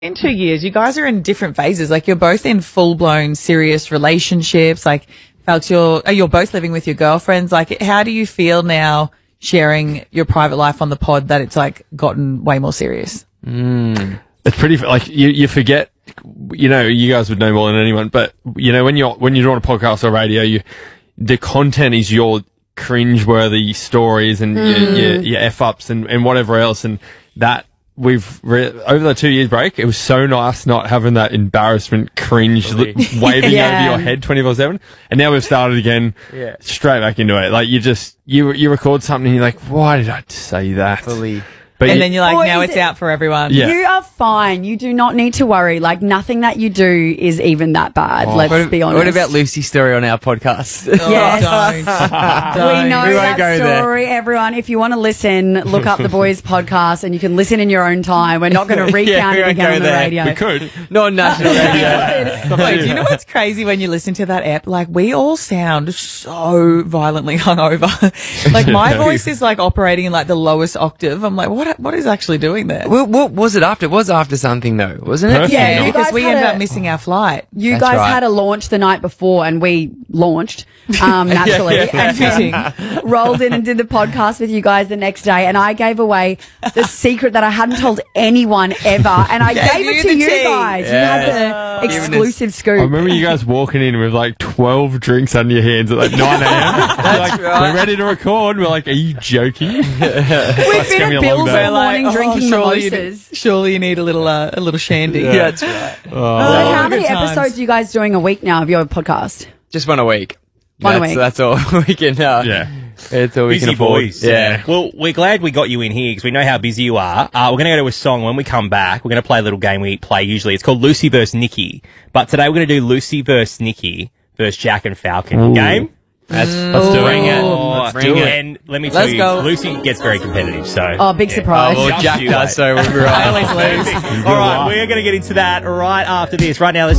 in 2 years, you guys are in different phases. Like, you're both in full-blown serious relationships. Like, Falks, you're both living with your girlfriends. Like, how do you feel now sharing your private life on the pod that it's, like, gotten way more serious? It's pretty, like, you forget, you know, you guys would know more than anyone, but, you know, when you're doing a podcast or radio, the content is your cringeworthy stories and your F-ups and whatever else, and that over the 2 years break, it was so nice not having that embarrassment cringe waving over your head 24/7. And now we've started again, straight back into it. Like, you record something and you're like, why did I say that? But then you're like, now it's out for everyone. Yeah. You are fine. You do not need to worry. Like, nothing that you do is even that bad. Let's be honest. What about Lucy's story on our podcast? Yes. Don't. We know that story, everyone. If you want to listen, look up the boys' podcast and you can listen in your own time. We're not going to recount it again on the radio. We could. Not on national radio. Wait, do you know what's crazy when you listen to that app? Like, we all sound so violently hungover. Like, my voice is like operating in like the lowest octave. I'm like, what is actually doing there? What was it after? It was after something though, wasn't it? Yeah, because we ended up missing our flight. You guys had a launch the night before and we launched, naturally. And rolled in and did the podcast with you guys the next day. And I gave away the secret that I hadn't told anyone ever. And I gave it to you guys. You had the exclusive scoop. I remember you guys walking in with like 12 drinks under your hands at like 9 a.m. That's right. We're ready to record. We're like, are you joking? We've been at Bill's all morning drinking mimosas. Surely you need a little shandy. Yeah, that's right. So how many episodes are you guys doing a week now of your podcast? Just one a week. One a week. That's all we can. It's all we can afford. Boys. Yeah. Well, we're glad we got you in here because we know how busy you are. We're going to go to a song. When we come back, we're going to play a little game we play usually. It's called Lucy vs. Nikki. But today we're going to do Lucy vs. Nikki versus Jack and Falcon. Game? Let's do it. Let's do it. And let me tell you, Lucy gets very competitive. So, big surprise. Jack does, so we'll be right. I always lose. All right, we're going to get into that right after this. Right now, let's